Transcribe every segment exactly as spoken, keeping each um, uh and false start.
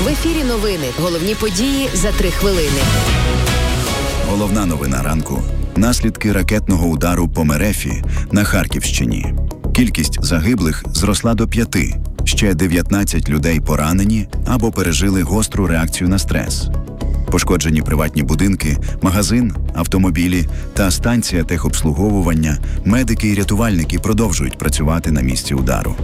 В ефірі новини. Головні події за три хвилини. Головна новина ранку. Наслідки ракетного удару по Мерефі на Харківщині. Кількість загиблих зросла до п'яти. Ще дев'ятнадцять людей поранені або пережили гостру реакцію на стрес. Пошкоджені приватні будинки, магазин, автомобілі та станція техобслуговування. Медики і рятувальники продовжують працювати на місці удару.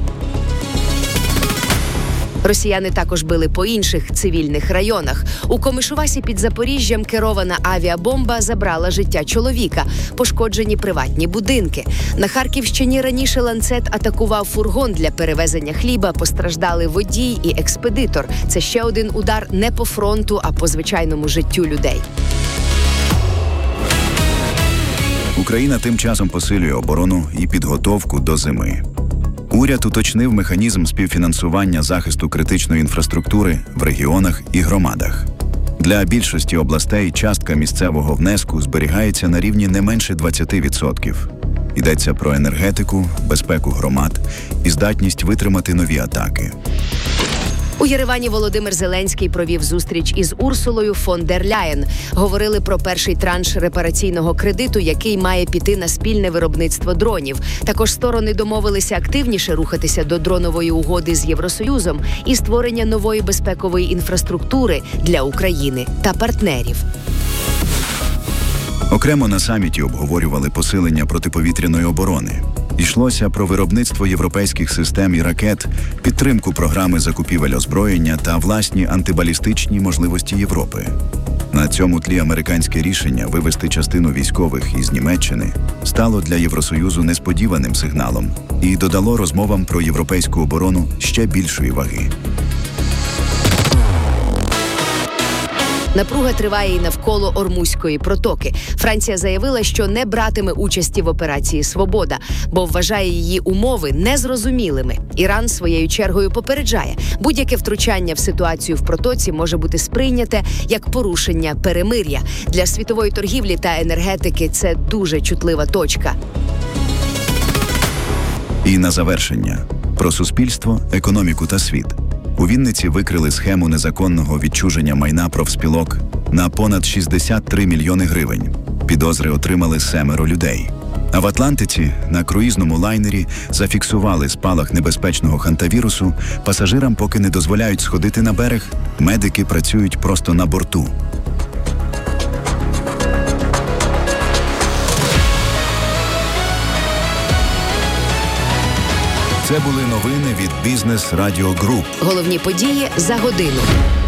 Росіяни також били по інших цивільних районах. У Комишувасі під Запоріжжям керована авіабомба забрала життя чоловіка. Пошкоджені приватні будинки. На Харківщині раніше ланцет атакував фургон для перевезення хліба. Постраждали водій і експедитор. Це ще один удар не по фронту, а по звичайному життю людей. Україна тим часом посилює оборону і підготовку до зими. Уряд уточнив механізм співфінансування захисту критичної інфраструктури в регіонах і громадах. Для більшості областей частка місцевого внеску зберігається на рівні не менше двадцять відсотків. Йдеться про енергетику, безпеку громад і здатність витримати нові атаки. У Єревані Володимир Зеленський провів зустріч із Урсулою фон дер Ляєн. Говорили про перший транш репараційного кредиту, який має піти на спільне виробництво дронів. Також сторони домовилися активніше рухатися до дронової угоди з Євросоюзом і створення нової безпекової інфраструктури для України та партнерів. Окремо на саміті обговорювали посилення протиповітряної оборони. Йшлося про виробництво європейських систем і ракет, підтримку програми закупівель озброєння та власні антибалістичні можливості Європи. На цьому тлі американське рішення вивести частину військових із Німеччини стало для Євросоюзу несподіваним сигналом і додало розмовам про європейську оборону ще більшої ваги. Напруга триває і навколо Ормузької протоки. Франція заявила, що не братиме участі в операції «Свобода», бо вважає її умови незрозумілими. Іран своєю чергою попереджає, будь-яке втручання в ситуацію в протоці може бути сприйняте як порушення перемир'я. Для світової торгівлі та енергетики це дуже чутлива точка. І на завершення. Про суспільство, економіку та світ. У Вінниці викрили схему незаконного відчуження майна профспілок на понад шістдесят три мільйони гривень. Підозри отримали семеро людей. А в Атлантиці на круїзному лайнері зафіксували спалах небезпечного хантавірусу. Пасажирам поки не дозволяють сходити на берег. Медики працюють просто на борту. Це були новини від Бізнес Радіо Груп. Головні події за годину.